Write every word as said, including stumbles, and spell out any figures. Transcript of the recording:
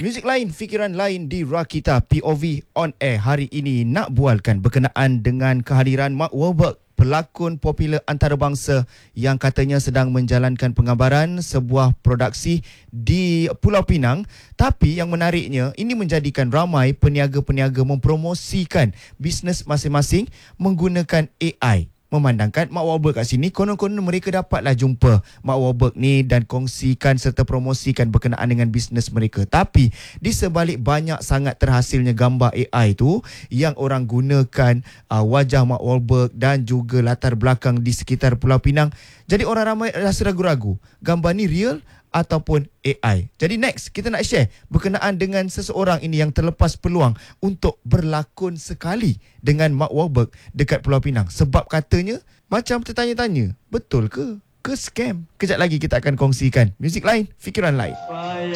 Muzik lain, fikiran lain di Rakita P O V on air hari ini nak bualkan berkenaan dengan kehadiran Mark Wahlberg, pelakon popular antarabangsa yang katanya sedang menjalankan penggambaran sebuah produksi di Pulau Pinang. Tapi yang menariknya, ini menjadikan ramai peniaga-peniaga mempromosikan bisnes masing-masing menggunakan A I. Memandangkan Mark Wahlberg kat sini, konon-konon mereka dapatlah jumpa Mark Wahlberg ni dan kongsikan serta promosikan berkenaan dengan bisnes mereka. Tapi di sebalik banyak sangat terhasilnya gambar A I tu yang orang gunakan uh, wajah Mark Wahlberg dan juga latar belakang di sekitar Pulau Pinang, jadi orang ramai rasa ragu-ragu, gambar ni real ataupun A I. Jadi next, kita nak share berkenaan dengan seseorang ini yang terlepas peluang untuk berlakon sekali dengan Mark Wahlberg dekat Pulau Pinang. Sebab katanya macam tertanya-tanya, betul ke? Ke scam? Kejap lagi kita akan kongsikan. Muzik lain, fikiran lain.